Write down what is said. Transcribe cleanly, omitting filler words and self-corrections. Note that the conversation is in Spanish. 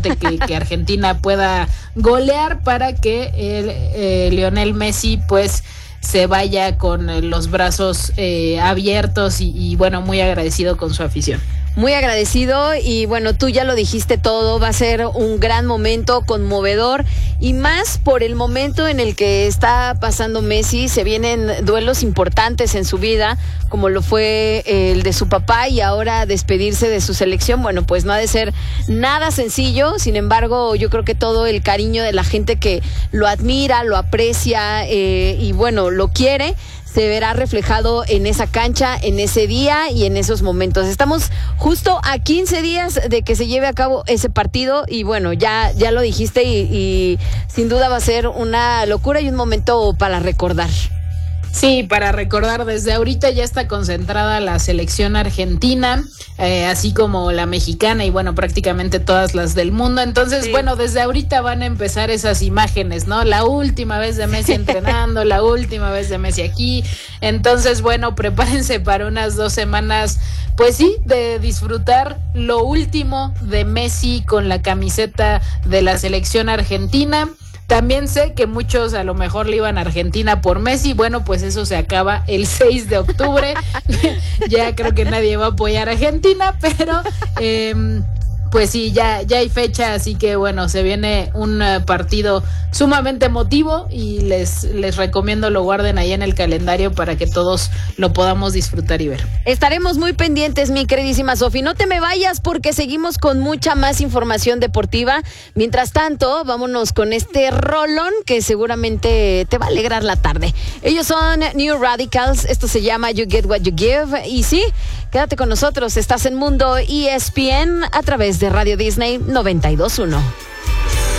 permite que Argentina pueda golear para que Lionel Messi pues se vaya con los brazos abiertos y bueno, muy agradecido con su afición. Muy agradecido y bueno, tú ya lo dijiste todo, va a ser un gran momento, conmovedor y más por el momento en el que está pasando Messi. Se vienen duelos importantes en su vida, como lo fue el de su papá y ahora despedirse de su selección. Bueno, pues no ha de ser nada sencillo, sin embargo, yo creo que todo el cariño de la gente que lo admira, lo aprecia y bueno, lo quiere, se verá reflejado en esa cancha, en ese día y en esos momentos. Estamos justo a 15 días de que se lleve a cabo ese partido y bueno, ya lo dijiste y sin duda va a ser una locura y un momento para recordar. Sí, para recordar, desde ahorita ya está concentrada la selección argentina, así como la mexicana y bueno, prácticamente todas las del mundo. Entonces, sí, bueno, desde ahorita van a empezar esas imágenes, ¿no? La última vez de Messi entrenando, la última vez de Messi aquí. Entonces, bueno, prepárense para unas 2 semanas, pues sí, de disfrutar lo último de Messi con la camiseta de la selección argentina. También sé que muchos a lo mejor le iban a Argentina por Messi. Bueno, pues eso se acaba el 6 de octubre. Ya creo que nadie va a apoyar a Argentina, pero pues sí, ya hay fecha, así que bueno, se viene un partido sumamente emotivo y les recomiendo lo guarden ahí en el calendario para que todos lo podamos disfrutar y ver. Estaremos muy pendientes, mi queridísima Sofi. No te me vayas porque seguimos con mucha más información deportiva. Mientras tanto, vámonos con este rolón que seguramente te va a alegrar la tarde. Ellos son New Radicals, esto se llama You Get What You Give. Y sí, quédate con nosotros, estás en Mundo ESPN a través de Radio Disney 92.1.